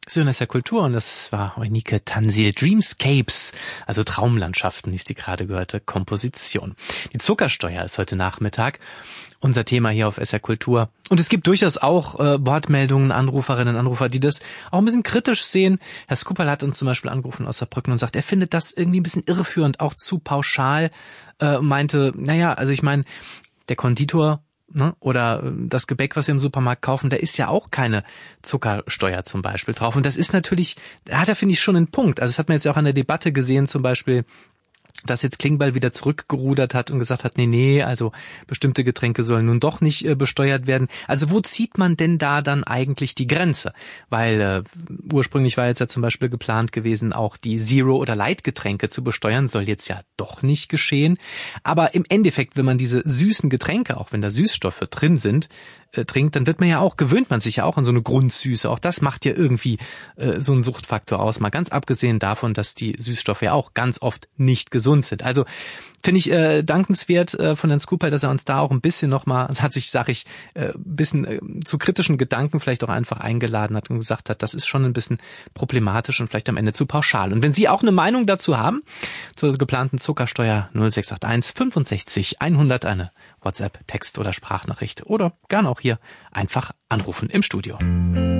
Schönes der Kultur und das war Eunike Tansil. Dreamscapes, also Traumlandschaften, hieß die gerade gehörte Komposition. Die Zuckersteuer ist heute Nachmittag unser Thema hier auf SR Kultur. Und es gibt durchaus auch Wortmeldungen, Anruferinnen und Anrufer, die das auch ein bisschen kritisch sehen. Herr Skupperl hat uns zum Beispiel angerufen aus Saarbrücken und sagt, er findet das irgendwie ein bisschen irreführend, auch zu pauschal. Meinte, naja, also ich meine, der Konditor, ne, oder das Gebäck, was wir im Supermarkt kaufen, da ist ja auch keine Zuckersteuer zum Beispiel drauf. Und das ist natürlich, da hat er, finde ich, schon einen Punkt. Also das hat man jetzt ja auch an der Debatte gesehen, zum Beispiel, dass jetzt Klingbeil wieder zurückgerudert hat und gesagt hat, nee, also bestimmte Getränke sollen nun doch nicht besteuert werden. Also wo zieht man denn da dann eigentlich die Grenze? Weil ursprünglich war jetzt ja zum Beispiel geplant gewesen, auch die Zero- oder Light-Getränke zu besteuern, soll jetzt ja doch nicht geschehen. Aber im Endeffekt, wenn man diese süßen Getränke, auch wenn da Süßstoffe drin sind, trinkt, dann gewöhnt man sich ja auch an so eine Grundsüße. Auch das macht ja irgendwie so einen Suchtfaktor aus. Mal ganz abgesehen davon, dass die Süßstoffe ja auch ganz oft nicht gesund sind. Also finde ich dankenswert von Herrn Skupperl, dass er uns da auch ein bisschen nochmal, das hat sich, ein bisschen zu kritischen Gedanken vielleicht auch einfach eingeladen hat und gesagt hat, das ist schon ein bisschen problematisch und vielleicht am Ende zu pauschal. Und wenn Sie auch eine Meinung dazu haben, zur geplanten Zuckersteuer 0681 65 100, eine WhatsApp, Text- oder Sprachnachricht oder gerne auch hier einfach anrufen im Studio.